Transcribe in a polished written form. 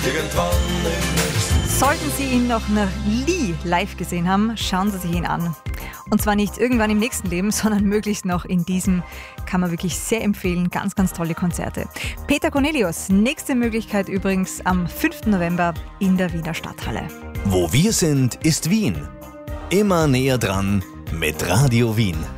irgendwann im nächsten. Sollten Sie ihn noch nie live gesehen haben, schauen Sie sich ihn an. Und zwar nicht irgendwann im nächsten Leben, sondern möglichst noch in diesem. Kann man wirklich sehr empfehlen. Ganz, ganz tolle Konzerte. Peter Cornelius, nächste Möglichkeit übrigens am 5. November in der Wiener Stadthalle. Wo wir sind, ist Wien. Immer näher dran mit Radio Wien.